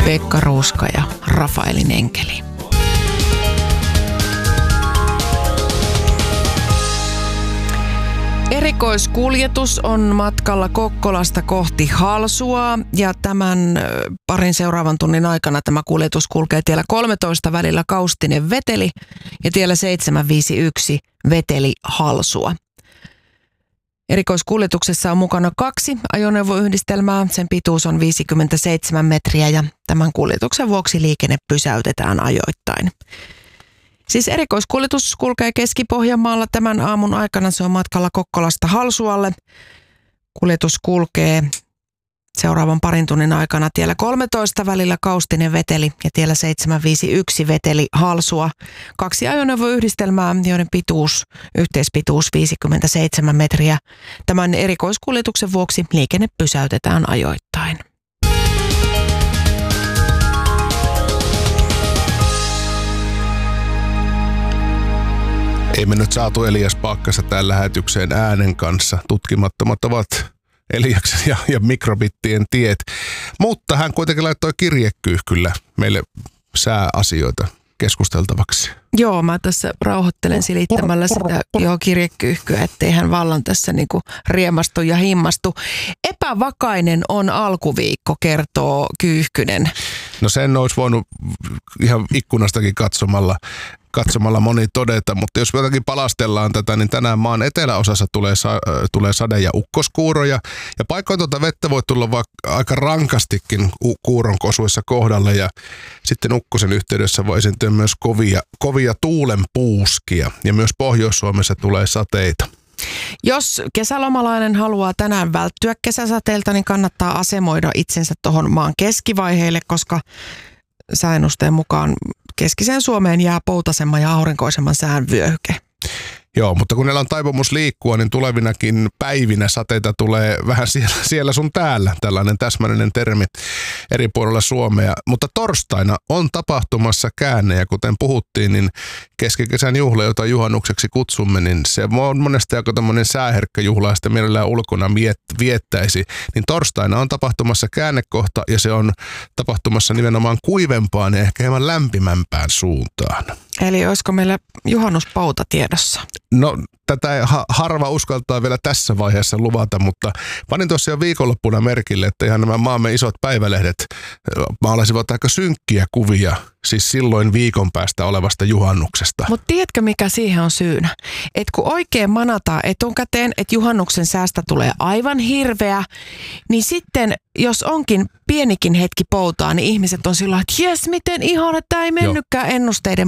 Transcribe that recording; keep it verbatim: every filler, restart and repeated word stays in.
Pekka Ruuska ja Rafaelin enkeli. Erikoiskuljetus on matkalla Kokkolasta kohti Halsuaa ja tämän parin seuraavan tunnin aikana tämä kuljetus kulkee tiellä kolmetoista välillä Kaustinen-Veteli ja tiellä seitsemänsataaviisikymmentäyksi Veteli-Halsua. Erikoiskuljetuksessa on mukana kaksi ajoneuvoyhdistelmää, sen pituus on viisikymmentäseitsemän metriä ja tämän kuljetuksen vuoksi liikenne pysäytetään ajoittain. Siis erikoiskuljetus kulkee Keski-Pohjanmaalla tämän aamun aikana, se on matkalla Kokkolasta Halsualle. Kuljetus kulkee seuraavan parin tunnin aikana tiellä kolmetoista välillä Kaustinen-Veteli ja tiellä seitsemänsataaviisikymmentäyksi Veteli-Halsua. Kaksi ajoneuvoyhdistelmää, joiden pituus, yhteispituus viisikymmentäseitsemän metriä. Tämän erikoiskuljetuksen vuoksi liikenne pysäytetään ajoittain. Ei me nyt saatu Elias Pakkasta tämän lähetykseen äänen kanssa. Tutkimattomat ovat Eliaksen ja, ja mikrobittien tiet. Mutta hän kuitenkin laittoi kirjekyyhkyllä meille sääasioita keskusteltavaksi. Joo, mä tässä rauhoittelen silittämällä sitä joo, kirjekyyhkyä, ettei hän vallan tässä niinku riemastu ja himmastu. Epävakainen on alkuviikko, kertoo Kyyhkynen. No sen olisi voinut ihan ikkunastakin katsomalla, katsomalla moni todeta, mutta jos jotakin palastellaan tätä, niin tänään maan eteläosassa tulee, sa- tulee sade- ja ukkoskuuroja. Ja paikoin tuota vettä voi tulla vaikka aika rankastikin kuuron kosuissa kohdalle ja sitten ukkosen yhteydessä voi esiintyä myös kovia, kovia tuulenpuuskia ja myös Pohjois-Suomessa tulee sateita. Jos kesälomalainen haluaa tänään välttyä kesäsateelta, niin kannattaa asemoida itsensä tuohon maan keskivaiheille, koska sääennusteen mukaan keskiseen Suomeen jää poutasemman ja aurinkoisemman sään vyöhyke. Joo, mutta kun meillä on taipumus liikkua, niin tulevinakin päivinä sateita tulee vähän siellä, siellä sun täällä. Tällainen täsmällinen termi eri puolilla Suomea. Mutta torstaina on tapahtumassa käänne ja kuten puhuttiin, niin keskikesän juhla, jota juhannukseksi kutsumme, niin se on monesti aika tämmöinen sääherkkä juhla ja sitä mielellään ulkona viet- viettäisi. Niin torstaina on tapahtumassa käännekohta ja se on tapahtumassa nimenomaan kuivempaan ja ehkä hieman lämpimämpään suuntaan. Eli olisiko meillä juhannuspouta tiedossa? No tätä ei ha- harva uskaltaa vielä tässä vaiheessa luvata, mutta panin tuossa jo viikonloppuna merkille, että ihan nämä maamme isot päivälehdet maalasivat aika synkkiä kuvia, siis silloin viikon päästä olevasta juhannuksesta. Mutta tiedätkö mikä siihen on syynä? Että kun oikein manataan etukäteen, että juhannuksen säästä tulee aivan hirveä, niin sitten jos onkin pienikin hetki poutaa, niin ihmiset on sillä että jes, miten ihana, tämä ei mennytkään ennusteiden